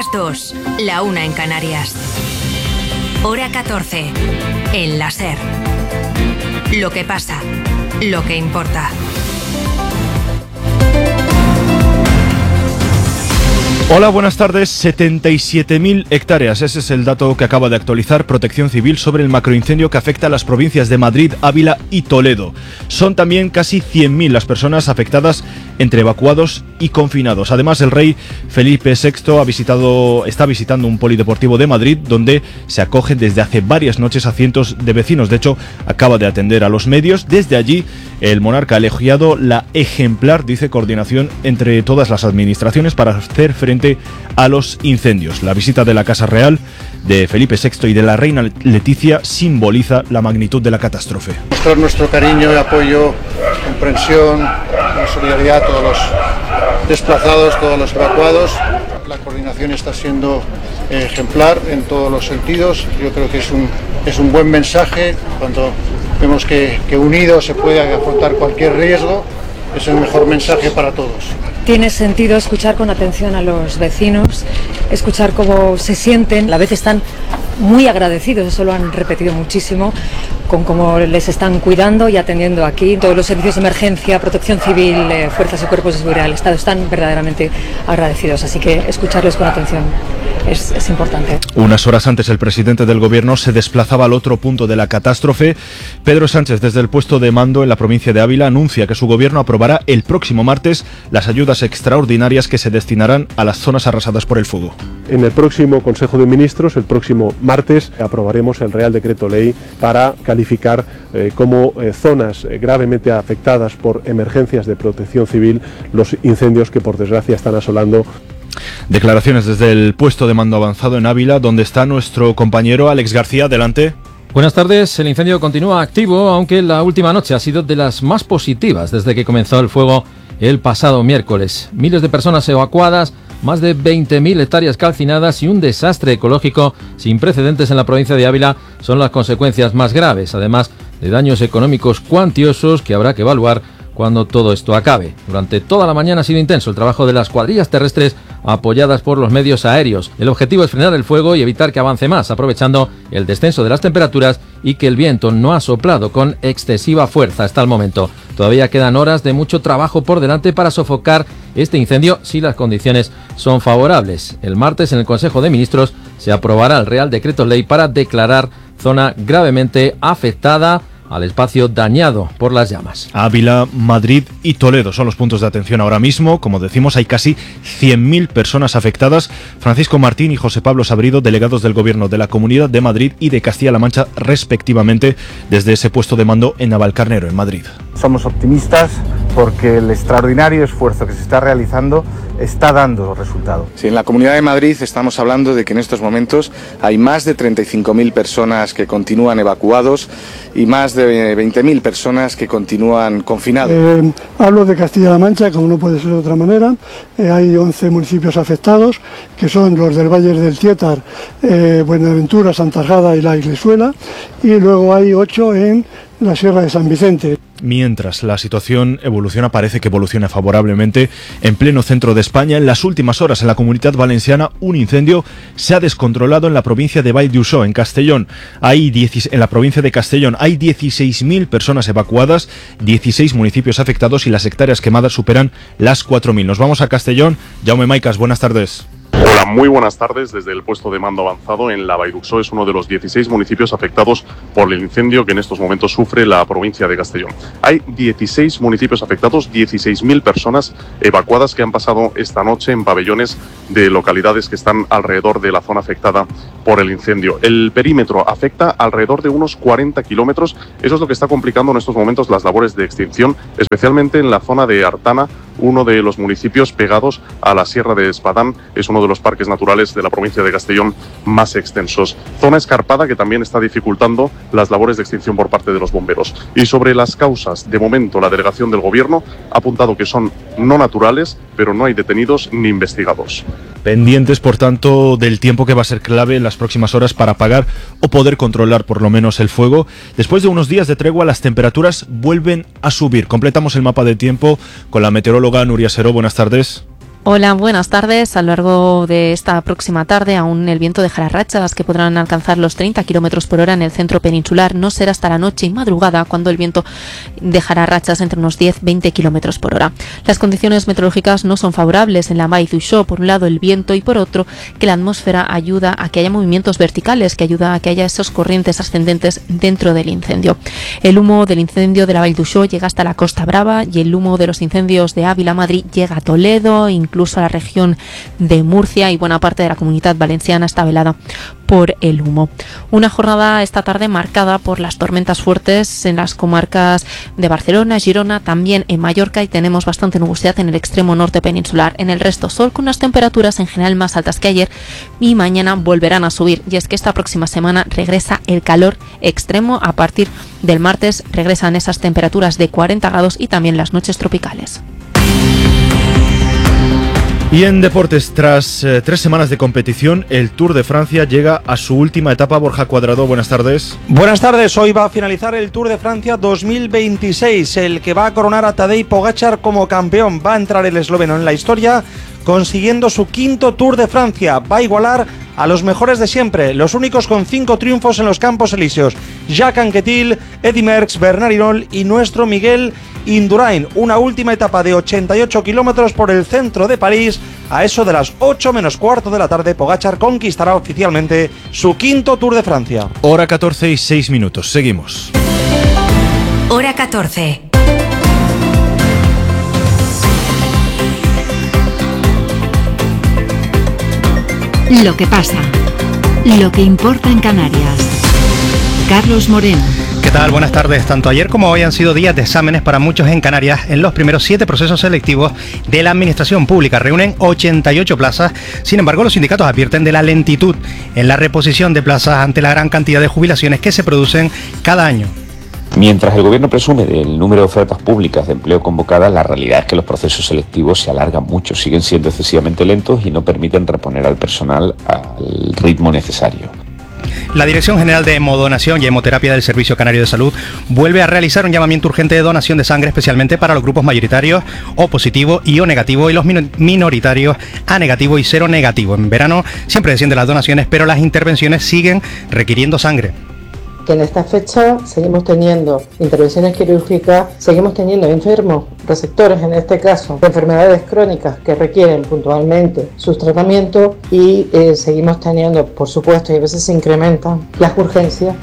las 2, la 1 en Canarias. Hora 14, en la SER. Lo que pasa, lo que importa. Hola, buenas tardes. 77.000 hectáreas. Ese es el dato que acaba de actualizar Protección Civil sobre el macroincendio que afecta a las provincias de Madrid, Ávila y Toledo. Son también casi 100.000 las personas afectadas entre evacuados y confinados. Además, el rey Felipe VI está visitando un polideportivo de Madrid donde se acogen desde hace varias noches a cientos de vecinos. De hecho, acaba de atender a los medios. Desde allí, el monarca ha elogiado la ejemplar, dice, coordinación entre todas las administraciones para hacer frente a los incendios. La visita de la Casa Real de Felipe VI y de la reina Leticia simboliza la magnitud de la catástrofe. Mostrar nuestro cariño y apoyo, comprensión, solidaridad a todos los desplazados, todos los evacuados. La coordinación está siendo ejemplar en todos los sentidos. Yo creo que es un buen mensaje cuando vemos que unidos se puede afrontar cualquier riesgo. Es el mejor mensaje para todos. Tiene sentido escuchar con atención a los vecinos, escuchar cómo se sienten. A la vez están muy agradecidos, eso lo han repetido muchísimo, con cómo les están cuidando y atendiendo aquí. Todos los servicios de emergencia, Protección Civil, fuerzas y cuerpos de seguridad del Estado están verdaderamente agradecidos, así que escucharles con atención es importante. Unas horas antes, el presidente del Gobierno se desplazaba al otro punto de la catástrofe. Pedro Sánchez, desde el puesto de mando en la provincia de Ávila, anuncia que su Gobierno aprobará el próximo martes las ayudas extraordinarias que se destinarán a las zonas arrasadas por el fuego. En el próximo Consejo de Ministros, el próximo martes, aprobaremos el Real Decreto Ley para calificar como zonas gravemente afectadas por emergencias de protección civil los incendios que por desgracia están asolando. Declaraciones desde el puesto de mando avanzado en Ávila, donde está nuestro compañero Alex García. Adelante. Buenas tardes. El incendio continúa activo, aunque la última noche ha sido de las más positivas desde que comenzó el fuego el pasado miércoles. Miles de personas evacuadas, más de 20.000 hectáreas calcinadas y un desastre ecológico sin precedentes en la provincia de Ávila son las consecuencias más graves, además de daños económicos cuantiosos que habrá que evaluar cuando todo esto acabe. Durante toda la mañana ha sido intenso el trabajo de las cuadrillas terrestres apoyadas por los medios aéreos. El objetivo es frenar el fuego y evitar que avance más, aprovechando el descenso de las temperaturas y que el viento no ha soplado con excesiva fuerza hasta el momento. Todavía quedan horas de mucho trabajo por delante para sofocar este incendio si las condiciones son favorables. El martes en el Consejo de Ministros se aprobará el Real Decreto Ley para declarar zona gravemente afectada al espacio dañado por las llamas. Ávila, Madrid y Toledo son los puntos de atención ahora mismo. Como decimos, hay casi 100.000 personas afectadas. Francisco Martín y José Pablo Sabrido, delegados del Gobierno de la Comunidad de Madrid y de Castilla-La Mancha, respectivamente, desde ese puesto de mando en Navalcarnero, en Madrid. Somos optimistas porque el extraordinario esfuerzo que se está realizando está dando resultado. Sí, en la Comunidad de Madrid estamos hablando de que en estos momentos hay más de 35.000 personas que continúan evacuados y más de 20.000 personas que continúan confinados. Hablo de Castilla-La Mancha, como no puede ser de otra manera. Hay 11 municipios afectados, que son los del Valle del Tietar, Buenaventura, Santajada y La Iglesuela, y luego hay 8 en la Sierra de San Vicente. Mientras la situación parece que evoluciona favorablemente en pleno centro de España. En las últimas horas en la Comunidad Valenciana un incendio se ha descontrolado en la provincia de Vall d'Uixó, en Castellón. En la provincia de Castellón hay 16.000 personas evacuadas, 16 municipios afectados y las hectáreas quemadas superan las 4.000. Nos vamos a Castellón. Jaume Maicas, buenas tardes. Hola, muy buenas tardes. Desde el puesto de mando avanzado en la Vall d'Uixó es uno de los 16 municipios afectados por el incendio que en estos momentos sufre la provincia de Castellón. Hay 16 municipios afectados, 16.000 personas evacuadas que han pasado esta noche en pabellones de localidades que están alrededor de la zona afectada por el incendio. El perímetro afecta alrededor de unos 40 kilómetros. Eso es lo que está complicando en estos momentos las labores de extinción, especialmente en la zona de Artana, uno de los municipios pegados a la Sierra de Espadán. Es uno de los parques naturales de la provincia de Castellón más extensos. Zona escarpada que también está dificultando las labores de extinción por parte de los bomberos. Y sobre las causas, de momento la delegación del Gobierno ha apuntado que son no naturales, pero no hay detenidos ni investigados. Pendientes, por tanto, del tiempo que va a ser clave en las próximas horas para apagar o poder controlar por lo menos el fuego. Después de unos días de tregua, las temperaturas vuelven a subir. Completamos el mapa de tiempo con la meteoróloga Nuria Seró. Buenas tardes. Hola, buenas tardes. A lo largo de esta próxima tarde aún el viento dejará rachas que podrán alcanzar los 30 km por hora en el centro peninsular. No será hasta la noche y madrugada cuando el viento dejará rachas entre unos 10-20 km por hora. Las condiciones meteorológicas no son favorables en la Vall d'Uixó. Por un lado el viento y por otro que la atmósfera ayuda a que haya movimientos verticales, que ayuda a que haya esas corrientes ascendentes dentro del incendio. El humo del incendio de la Vall d'Uixó llega hasta la Costa Brava y el humo de los incendios de Ávila, Madrid, llega a Toledo, incluso a la región de Murcia, y buena parte de la Comunidad Valenciana está velada por el humo. Una jornada esta tarde marcada por las tormentas fuertes en las comarcas de Barcelona, Girona, también en Mallorca, y tenemos bastante nubosidad en el extremo norte peninsular. En el resto, sol con unas temperaturas en general más altas que ayer, y mañana volverán a subir. Y es que esta próxima semana regresa el calor extremo. A partir del martes regresan esas temperaturas de 40 grados y también las noches tropicales. Y en deportes, tras 3 semanas de competición, el Tour de Francia llega a su última etapa. Borja Cuadrado, buenas tardes. Buenas tardes, hoy va a finalizar el Tour de Francia 2026, el que va a coronar a Tadej Pogačar como campeón. Va a entrar el esloveno en la historia, consiguiendo su 5º Tour de Francia. Va a igualar a los mejores de siempre, los únicos con 5 triunfos en los Campos Elíseos: Jacques Anquetil, Eddy Merckx, Bernard Hinault y nuestro Miguel Indurain. Una última etapa de 88 kilómetros por el centro de París. A eso de las 8 menos cuarto de la tarde, Pogačar conquistará oficialmente su 5º Tour de Francia. Hora 14 y 6 minutos. Seguimos. Hora 14. Lo que pasa. Lo que importa en Canarias. Carlos Moreno. ¿Qué tal? Buenas tardes. Tanto ayer como hoy han sido días de exámenes para muchos en Canarias en los primeros 7 procesos selectivos de la Administración Pública. Reúnen 88 plazas. Sin embargo, los sindicatos advierten de la lentitud en la reposición de plazas ante la gran cantidad de jubilaciones que se producen cada año. Mientras el gobierno presume del número de ofertas públicas de empleo convocadas, la realidad es que los procesos selectivos se alargan mucho, siguen siendo excesivamente lentos y no permiten reponer al personal al ritmo necesario. La Dirección General de Hemodonación y Hemoterapia del Servicio Canario de Salud vuelve a realizar un llamamiento urgente de donación de sangre, especialmente para los grupos mayoritarios O positivo y O negativo, y los minoritarios A negativo y cero negativo. En verano siempre descienden las donaciones, pero las intervenciones siguen requiriendo sangre. Que en esta fecha seguimos teniendo intervenciones quirúrgicas, seguimos teniendo enfermos receptores, en este caso, de enfermedades crónicas que requieren puntualmente sus tratamientos, y seguimos teniendo, por supuesto, y a veces se incrementan las urgencias.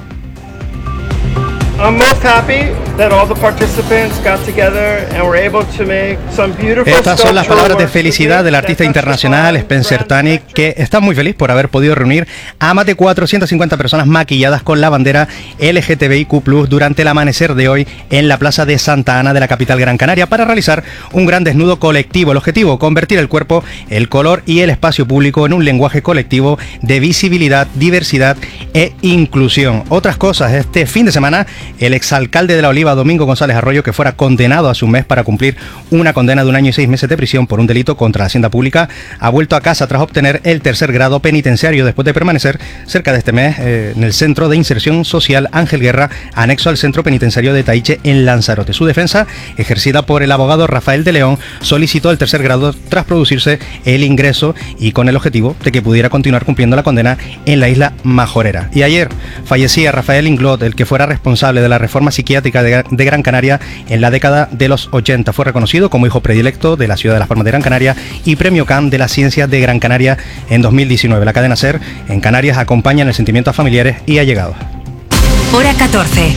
I'm most happy that all the participants got together and were able to make some beautiful. Estas son las palabras de felicidad del artista internacional Spencer Tunick, que está muy feliz por haber podido reunir a más de 450 personas maquilladas con la bandera LGTBIQ+ durante el amanecer de hoy en la Plaza de Santa Ana de la capital Gran Canaria para realizar un gran desnudo colectivo. El objetivo: convertir el cuerpo, el color y el espacio público en un lenguaje colectivo de visibilidad, diversidad e inclusión. Otras cosas, este fin de semana el exalcalde de La Oliva, Domingo González Arroyo, que fuera condenado hace un mes para cumplir una condena de 1 año y 6 meses de prisión por un delito contra la hacienda pública, ha vuelto a casa tras obtener el 3er grado penitenciario después de permanecer cerca de este mes en el Centro de Inserción Social Ángel Guerra, anexo al Centro Penitenciario de Taiche en Lanzarote. Su defensa, ejercida por el abogado Rafael de León, solicitó el 3er grado tras producirse el ingreso y con el objetivo de que pudiera continuar cumpliendo la condena en la isla Majorera. Y ayer fallecía Rafael Inglot, el que fuera responsable de la reforma psiquiátrica de Gran Canaria en la década de los 80. Fue reconocido como hijo predilecto de la ciudad de Las Palmas de Gran Canaria y premio CAN de las Ciencias de Gran Canaria en 2019. La cadena SER en Canarias acompaña en el sentimiento a familiares y allegados. Hora 14.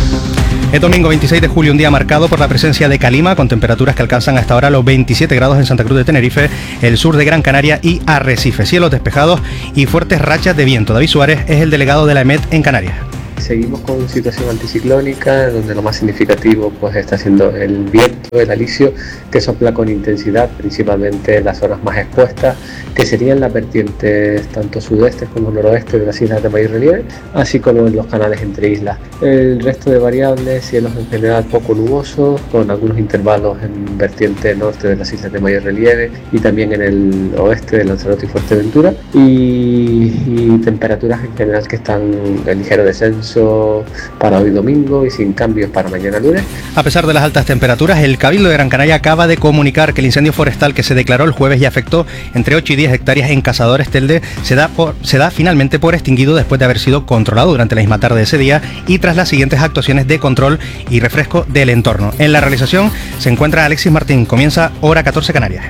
Es domingo 26 de julio, un día marcado por la presencia de calima, con temperaturas que alcanzan hasta ahora los 27 grados en Santa Cruz de Tenerife, el sur de Gran Canaria y Arrecife. Cielos despejados y fuertes rachas de viento. David Suárez es el delegado de la EMET en Canarias. Seguimos con situación anticiclónica, donde lo más significativo pues está siendo el viento, el alisio, que sopla con intensidad, principalmente en las zonas más expuestas, que serían las vertientes tanto sudeste como noroeste de las islas de mayor relieve, así como en los canales entre islas. El resto de variables, cielos en general poco nubosos, con algunos intervalos en vertiente norte de las islas de mayor relieve y también en el oeste de Lanzarote y Fuerteventura, y temperaturas en general que están en ligero descenso descanso para hoy domingo y sin cambios para mañana lunes. A pesar de las altas temperaturas, el Cabildo de Gran Canaria acaba de comunicar que el incendio forestal que se declaró el jueves y afectó entre 8 y 10 hectáreas en Cazadores Telde se da finalmente por extinguido después de haber sido controlado durante la misma tarde de ese día y tras las siguientes actuaciones de control y refresco del entorno. En la realización se encuentra Alexis Martín. Comienza Hora 14 Canarias.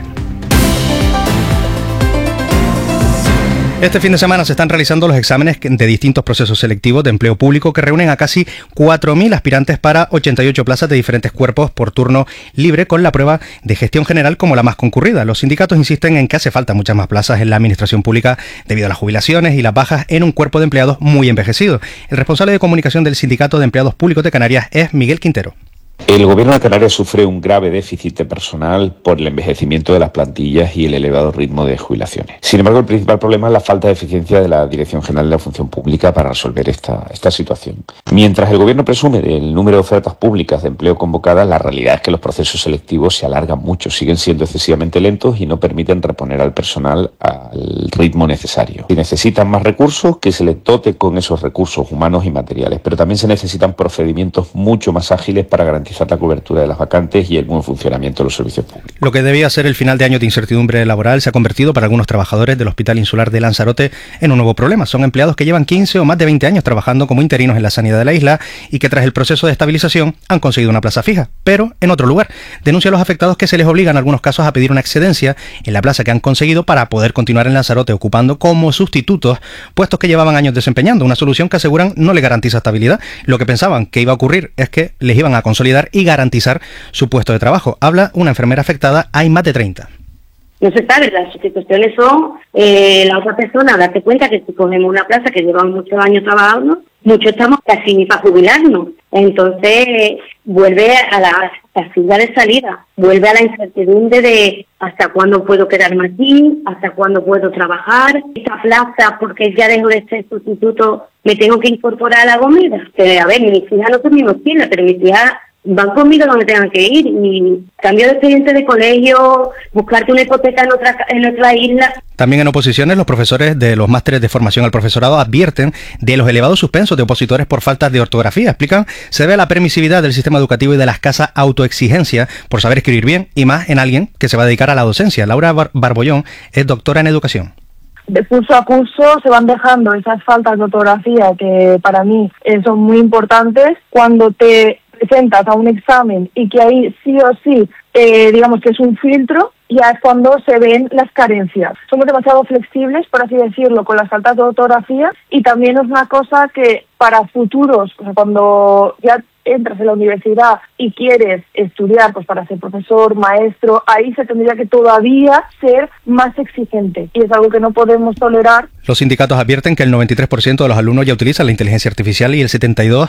Este fin de semana se están realizando los exámenes de distintos procesos selectivos de empleo público que reúnen a casi 4.000 aspirantes para 88 plazas de diferentes cuerpos por turno libre, con la prueba de gestión general como la más concurrida. Los sindicatos insisten en que hace falta muchas más plazas en la administración pública debido a las jubilaciones y las bajas en un cuerpo de empleados muy envejecido. El responsable de comunicación del Sindicato de Empleados Públicos de Canarias es Miguel Quintero. El Gobierno de Canarias sufre un grave déficit de personal por el envejecimiento de las plantillas y el elevado ritmo de jubilaciones. Sin embargo, el principal problema es la falta de eficiencia de la Dirección General de la Función Pública para resolver esta situación. Mientras el Gobierno presume del número de ofertas públicas de empleo convocadas, la realidad es que los procesos selectivos se alargan mucho, siguen siendo excesivamente lentos y no permiten reponer al personal al ritmo necesario. Si necesitan más recursos, que se les dote con esos recursos humanos y materiales, pero también se necesitan procedimientos mucho más ágiles para garantizar la cobertura de las vacantes y el buen funcionamiento de los servicios públicos. Lo que debía ser el final de año de incertidumbre laboral se ha convertido para algunos trabajadores del Hospital Insular de Lanzarote en un nuevo problema. Son empleados que llevan 15 o más de 20 años trabajando como interinos en la sanidad de la isla y que tras el proceso de estabilización han conseguido una plaza fija, pero en otro lugar. Denuncian los afectados que se les obliga en algunos casos a pedir una excedencia en la plaza que han conseguido para poder continuar en Lanzarote ocupando como sustitutos puestos que llevaban años desempeñando, una solución que aseguran no le garantiza estabilidad. Lo que pensaban que iba a ocurrir es que les iban a consolidar y garantizar su puesto de trabajo. Habla una enfermera afectada, hay más de 30. No se sabe, las sustituciones son la otra persona, darte cuenta que si cogemos una plaza que llevamos muchos años trabajando, muchos estamos casi ni para jubilarnos. Entonces vuelve a la fila de salida, vuelve a la incertidumbre de hasta cuándo puedo quedarme aquí, hasta cuándo puedo trabajar. Esta plaza, porque ya dejo de ser sustituto, me tengo que incorporar a la comida. A ver, mis hijas no son mismos tiendas, pero mis hijas van conmigo donde tengan que ir, y cambio de expediente de colegio, buscarte una hipoteca en otra isla. También en oposiciones, los profesores de los másteres de formación al profesorado advierten de los elevados suspensos de opositores por faltas de ortografía. Explican, se ve la permisividad del sistema educativo y de la escasa autoexigencia por saber escribir bien, y más en alguien que se va a dedicar a la docencia. Laura Barbollón es doctora en educación. De curso a curso se van dejando esas faltas de ortografía que para mí son muy importantes. Cuando te presentas a un examen y que ahí sí o sí, digamos que es un filtro, ya es cuando se ven las carencias. Somos demasiado flexibles, por así decirlo, con las faltas de ortografía, y también es una cosa que para futuros, o sea, cuando ya entras en la universidad y quieres estudiar pues para ser profesor, maestro, ahí se tendría que todavía ser más exigente, y es algo que no podemos tolerar. Los sindicatos advierten que el 93% de los alumnos ya utilizan la inteligencia artificial y el 72%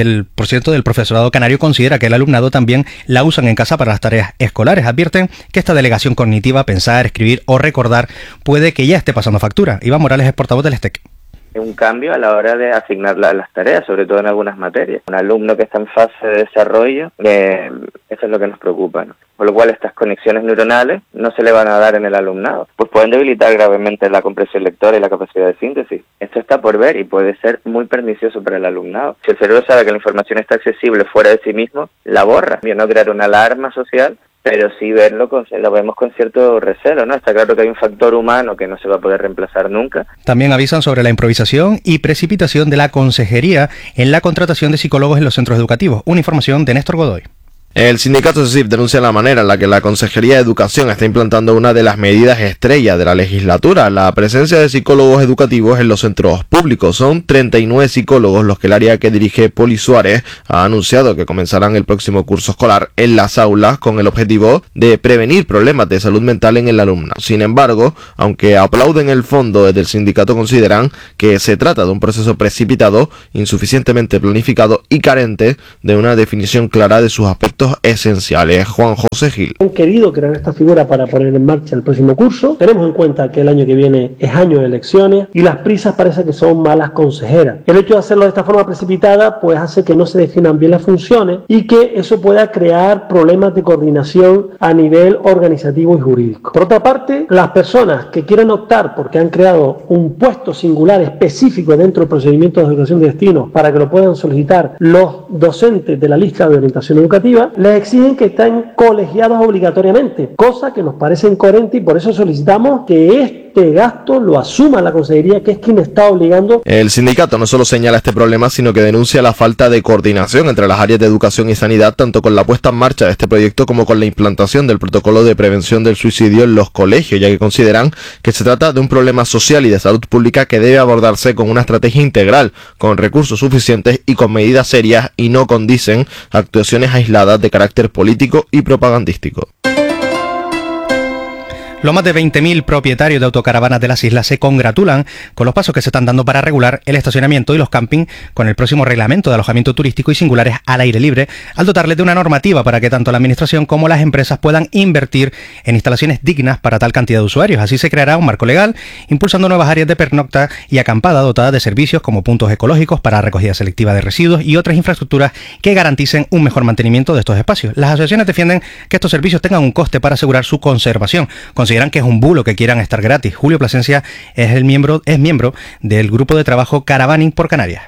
del profesorado canario considera que el alumnado también la usan en casa para las tareas escolares. Advierten que esta delegación cognitiva, pensar, escribir o recordar, puede que ya esté pasando factura. Iván Morales es portavoz del STEC. Un cambio a la hora de asignar las tareas, sobre todo en algunas materias. Un alumno que está en fase de desarrollo, eso es lo que nos preocupa, ¿no? Por lo cual estas conexiones neuronales no se le van a dar en el alumnado. Pues pueden debilitar gravemente la comprensión lectora y la capacidad de síntesis. Esto está por ver y puede ser muy pernicioso para el alumnado. Si el cerebro sabe que la información está accesible fuera de sí mismo, la borra. Y no crear una alarma social, pero sí lo vemos con cierto recelo, ¿no? Está claro que hay un factor humano que no se va a poder reemplazar nunca. También avisan sobre la improvisación y precipitación de la consejería en la contratación de psicólogos en los centros educativos. Una información de Néstor Godoy. El sindicato CESIF denuncia la manera en la que la Consejería de Educación está implantando una de las medidas estrella de la legislatura, la presencia de psicólogos educativos en los centros públicos. Son 39 psicólogos los que el área que dirige Poli Suárez ha anunciado que comenzarán el próximo curso escolar en las aulas con el objetivo de prevenir problemas de salud mental en el alumnado. Sin embargo, aunque aplauden el fondo, desde el sindicato consideran que se trata de un proceso precipitado, insuficientemente planificado y carente de una definición clara de sus aspectos proyectos esenciales. Juan José Gil. Han querido crear esta figura para poner en marcha el próximo curso. Tenemos en cuenta que el año que viene es año de elecciones y las prisas parece que son malas consejeras. El hecho de hacerlo de esta forma precipitada pues hace que no se definan bien las funciones y que eso pueda crear problemas de coordinación a nivel organizativo y jurídico. Por otra parte, las personas que quieran optar porque han creado un puesto singular específico dentro del procedimiento de educación de destino para que lo puedan solicitar los docentes de la lista de orientación educativa, les exigen que estén colegiados obligatoriamente, cosa que nos parece incoherente y por eso solicitamos que este gasto lo asuma la consejería, que es quien está obligando. El sindicato no solo señala este problema, sino que denuncia la falta de coordinación entre las áreas de educación y sanidad, tanto con la puesta en marcha de este proyecto como con la implantación del protocolo de prevención del suicidio en los colegios, ya que consideran que se trata de un problema social y de salud pública que debe abordarse con una estrategia integral, con recursos suficientes y con medidas serias, y no con, dicen, actuaciones aisladas de carácter político y propagandístico. Los más de 20.000 propietarios de autocaravanas de las islas se congratulan con los pasos que se están dando para regular el estacionamiento y los campings con el próximo reglamento de alojamiento turístico y singulares al aire libre, al dotarles de una normativa para que tanto la administración como las empresas puedan invertir en instalaciones dignas para tal cantidad de usuarios. Así se creará un marco legal, impulsando nuevas áreas de pernocta y acampada dotadas de servicios como puntos ecológicos para recogida selectiva de residuos y otras infraestructuras que garanticen un mejor mantenimiento de estos espacios. Las asociaciones defienden que estos servicios tengan un coste para asegurar su conservación. Consideran que es un bulo que quieran estar gratis. Julio Plasencia es miembro del grupo de trabajo Caravaning por Canarias.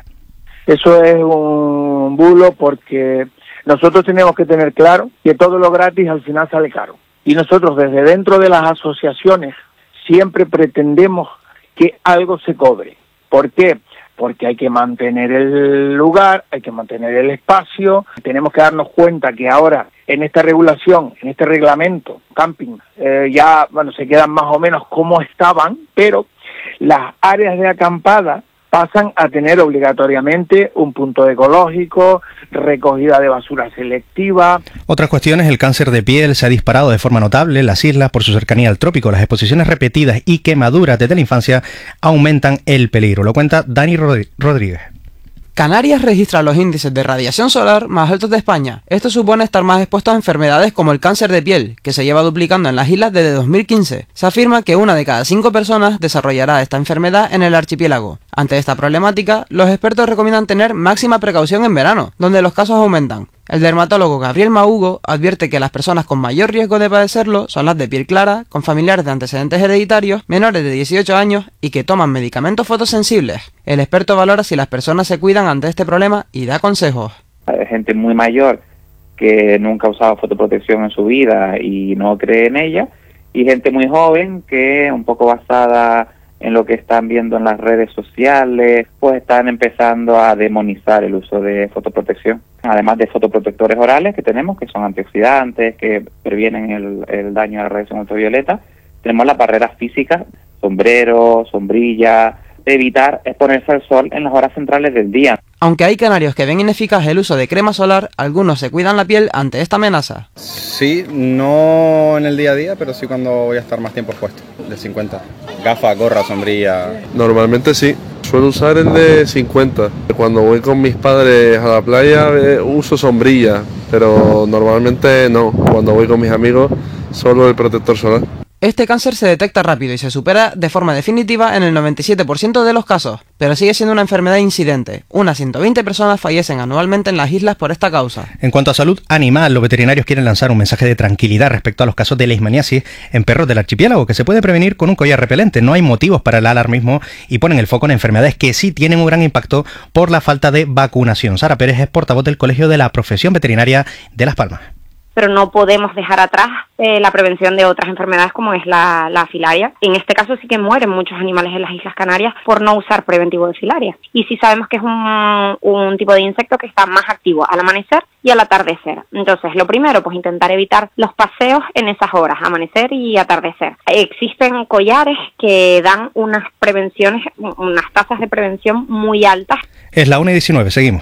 Eso es un bulo porque nosotros tenemos que tener claro que todo lo gratis al final sale caro. Y nosotros desde dentro de las asociaciones siempre pretendemos que algo se cobre. ¿Por qué? Porque hay que mantener el lugar, hay que mantener el espacio. Tenemos que darnos cuenta que ahora en esta regulación, en este reglamento, camping, ya se quedan más o menos como estaban, pero las áreas de acampada pasan a tener obligatoriamente un punto ecológico, recogida de basura selectiva. Otras cuestiones: el cáncer de piel se ha disparado de forma notable en las islas por su cercanía al trópico. Las exposiciones repetidas y quemaduras desde la infancia aumentan el peligro. Lo cuenta Dani Rodríguez. Canarias registra los índices de radiación solar más altos de España. Esto supone estar más expuestos a enfermedades como el cáncer de piel, que se lleva duplicando en las islas desde 2015. Se afirma que 1 de cada 5 personas desarrollará esta enfermedad en el archipiélago. Ante esta problemática, los expertos recomiendan tener máxima precaución en verano, donde los casos aumentan. El dermatólogo Gabriel Mahugo advierte que las personas con mayor riesgo de padecerlo son las de piel clara, con familiares de antecedentes hereditarios, menores de 18 años y que toman medicamentos fotosensibles. El experto valora si las personas se cuidan ante este problema y da consejos. Hay gente muy mayor que nunca ha usado fotoprotección en su vida y no cree en ella, y gente muy joven que, un poco basada en lo que están viendo en las redes sociales, pues están empezando a demonizar el uso de fotoprotección. Además de fotoprotectores orales que tenemos, que son antioxidantes, que previenen el daño a la radiación ultravioleta, tenemos las barreras físicas, sombrero, sombrilla, de evitar exponerse al sol en las horas centrales del día. Aunque hay canarios que ven ineficaz el uso de crema solar, algunos se cuidan la piel ante esta amenaza. Sí, no en el día a día, pero sí cuando voy a estar más tiempo expuesto, de 50. Gafas, gorra, sombrilla. Normalmente sí, suelo usar el de 50. Cuando voy con mis padres a la playa uso sombrilla, pero normalmente no. Cuando voy con mis amigos, solo el protector solar. Este cáncer se detecta rápido y se supera de forma definitiva en el 97% de los casos, pero sigue siendo una enfermedad incidente. Unas 120 personas fallecen anualmente en las islas por esta causa. En cuanto a salud animal, los veterinarios quieren lanzar un mensaje de tranquilidad respecto a los casos de leishmaniasis en perros del archipiélago, que se puede prevenir con un collar repelente. No hay motivos para el alarmismo y ponen el foco en enfermedades que sí tienen un gran impacto por la falta de vacunación. Sara Pérez es portavoz del Colegio de la Profesión Veterinaria de Las Palmas. Pero no podemos dejar atrás la prevención de otras enfermedades como es la filaria. En este caso sí que mueren muchos animales en las Islas Canarias por no usar preventivo de filaria. Y sí sabemos que es un tipo de insecto que está más activo al amanecer y al atardecer. Entonces, lo primero, pues intentar evitar los paseos en esas horas, amanecer y atardecer. Existen collares que dan unas prevenciones, unas tasas de prevención muy altas. Es la 1:19, seguimos.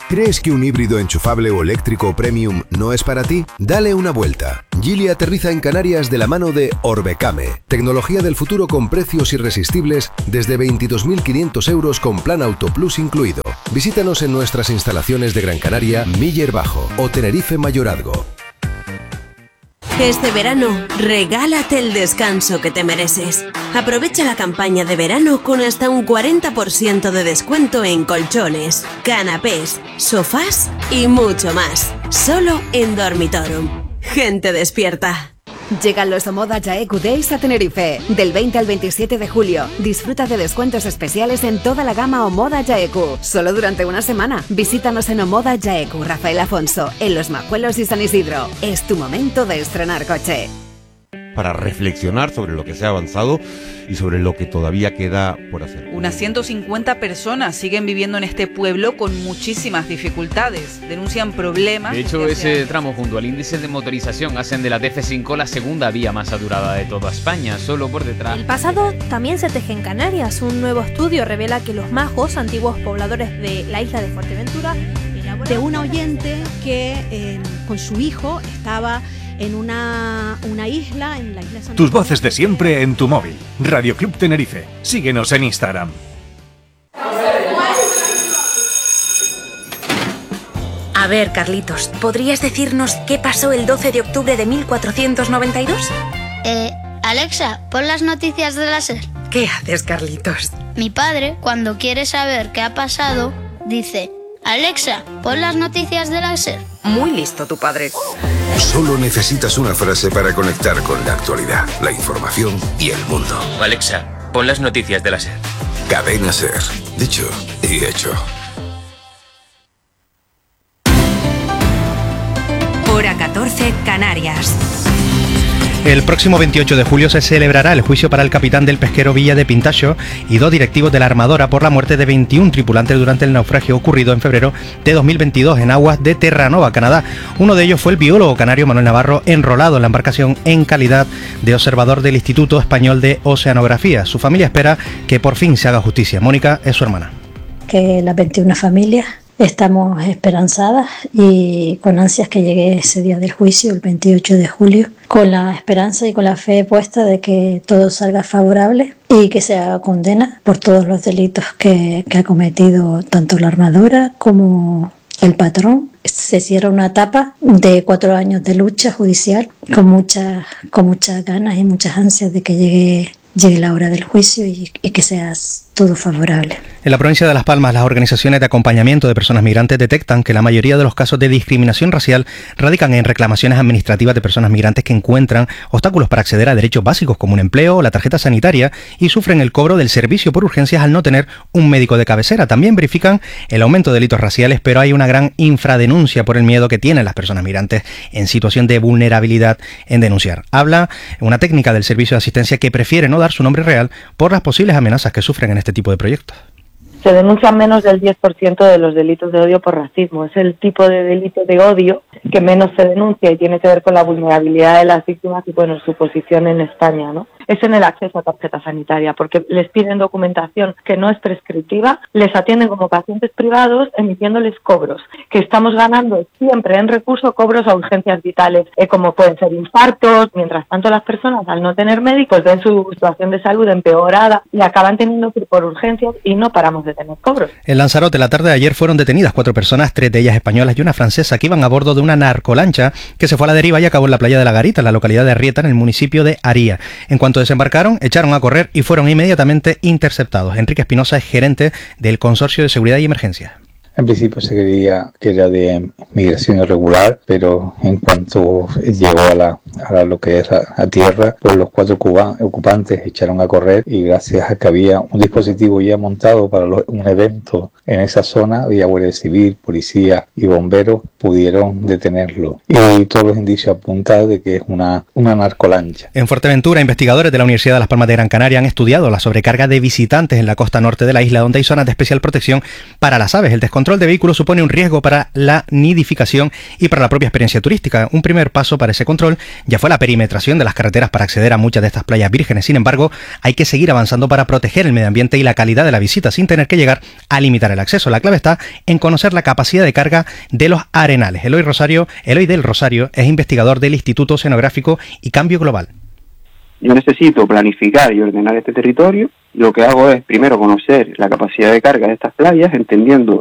¿Crees que un híbrido enchufable o eléctrico premium no es para ti? Dale una vuelta. Geely aterriza en Canarias de la mano de Orbecame, tecnología del futuro con precios irresistibles desde 22.500 euros con plan Auto Plus incluido. Visítanos en nuestras instalaciones de Gran Canaria, Miller Bajo o Tenerife Mayorazgo. Este verano, regálate el descanso que te mereces. Aprovecha la campaña de verano con hasta un 40% de descuento en colchones, canapés, sofás y mucho más. Solo en Dormitorum. Gente despierta. Llegan los Omoda Jaeku Days a Tenerife. Del 20 al 27 de julio. Disfruta de descuentos especiales en toda la gama Omoda Jaeku. Solo durante una semana. Visítanos en Omoda Jaeku, Rafael Afonso, en Los Majuelos y San Isidro. Es tu momento de estrenar coche. Para reflexionar sobre lo que se ha avanzado y sobre lo que todavía queda por hacer. Unas 150 personas siguen viviendo en este pueblo con muchísimas dificultades. Denuncian problemas. De hecho, ese tramo junto al índice de motorización hacen de la DF5 la segunda vía más saturada de toda España, solo por detrás. El pasado también se teje en Canarias. Un nuevo estudio revela que los majos, antiguos pobladores de la isla de Fuerteventura, de una oyente que con su hijo estaba en una isla, en la isla Santa. Tus voces de siempre en tu móvil. Radio Club Tenerife. Síguenos en Instagram. A ver, Carlitos, ¿podrías decirnos qué pasó el 12 de octubre de 1492? Alexa, pon las noticias de la SER. ¿Qué haces, Carlitos? Mi padre, cuando quiere saber qué ha pasado, dice: Alexa, pon las noticias de la SER. Muy listo tu padre. Solo necesitas una frase para conectar con la actualidad, la información y el mundo. Alexa, pon las noticias de la SER. Cadena SER. Dicho y hecho. Hora 14, Canarias. El próximo 28 de julio se celebrará el juicio para el capitán del pesquero Villa de Pintacho y 2 directivos de la armadora por la muerte de 21 tripulantes durante el naufragio ocurrido en febrero de 2022 en aguas de Terranova, Canadá. Uno de ellos fue el biólogo canario Manuel Navarro, enrolado en la embarcación en calidad de observador del Instituto Español de Oceanografía. Su familia espera que por fin se haga justicia. Mónica es su hermana. Que las 21 familias estamos esperanzadas y con ansias que llegue ese día del juicio, el 28 de julio, con la esperanza y con la fe puesta de que todo salga favorable y que se haga condena por todos los delitos que ha cometido tanto la armadora como el patrón. Se cierra una etapa de 4 años de lucha judicial con muchas ganas y muchas ansias de que llegue la hora del juicio y que sea todo favorable. En la provincia de Las Palmas, las organizaciones de acompañamiento de personas migrantes detectan que la mayoría de los casos de discriminación racial radican en reclamaciones administrativas de personas migrantes que encuentran obstáculos para acceder a derechos básicos como un empleo o la tarjeta sanitaria y sufren el cobro del servicio por urgencias al no tener un médico de cabecera. También verifican el aumento de delitos raciales, pero hay una gran infradenuncia por el miedo que tienen las personas migrantes en situación de vulnerabilidad en denunciar. Habla una técnica del servicio de asistencia que prefiere no dar su nombre real por las posibles amenazas que sufren en este tipo de proyectos. Se denuncian menos del 10% de los delitos de odio por racismo. Es el tipo de delito de odio que menos se denuncia y tiene que ver con la vulnerabilidad de las víctimas y bueno, su posición en España, ¿no? Es en el acceso a tarjeta sanitaria, porque les piden documentación que no es prescriptiva, les atienden como pacientes privados emitiéndoles cobros, que estamos ganando siempre en recurso cobros a urgencias vitales, como pueden ser infartos. Mientras tanto, las personas al no tener médicos ven su situación de salud empeorada y acaban teniendo que ir por urgencias y no paramos de tener cobros. En Lanzarote, la tarde de ayer fueron detenidas 4 personas, 3 de ellas españolas y una francesa, que iban a bordo de una narcolancha que se fue a la deriva y acabó en la playa de La Garita, en la localidad de Arrieta, en el municipio de Aría. En cuanto desembarcaron, echaron a correr y fueron inmediatamente interceptados. Enrique Espinosa es gerente del Consorcio de Seguridad y Emergencia. En principio se creía que era de migración irregular, pero en cuanto llegó a lo que es a tierra, pues los 4 ocupantes echaron a correr y gracias a que había un dispositivo ya montado para un evento en esa zona, había Guardia Civil, policía y bomberos, pudieron detenerlo. Y todos los indicios apuntan de que es una narcolancha. En Fuerteventura, investigadores de la Universidad de Las Palmas de Gran Canaria han estudiado la sobrecarga de visitantes en la costa norte de la isla, donde hay zonas de especial protección para las aves. El descontrol de vehículos supone un riesgo para la nidificación y para la propia experiencia turística. Un primer paso para ese control ya fue la perimetración de las carreteras para acceder a muchas de estas playas vírgenes. Sin embargo, hay que seguir avanzando para proteger el medio ambiente y la calidad de la visita sin tener que llegar a limitar el acceso. La clave está en conocer la capacidad de carga de los arenales. Eloy del Rosario es investigador del Instituto Oceanográfico y Cambio Global. Yo necesito planificar y ordenar este territorio. Lo que hago es primero conocer la capacidad de carga de estas playas, entendiendo